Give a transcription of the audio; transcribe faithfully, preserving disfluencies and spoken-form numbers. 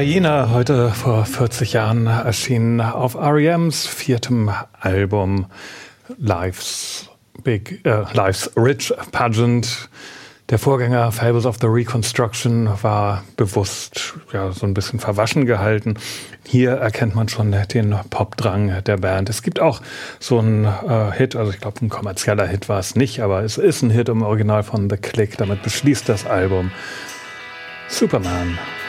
Hyena, heute vor vierzig Jahren erschienen auf R E M's viertem Album Life's Big, äh, Life's Rich Pageant. Der Vorgänger Fables of the Reconstruction war bewusst ja, so ein bisschen verwaschen gehalten. Hier erkennt man schon den Popdrang der Band. Es gibt auch so einen äh, Hit, also ich glaube ein kommerzieller Hit war es nicht, aber es ist ein Hit im Original von The Click. Damit beschließt das Album Superman.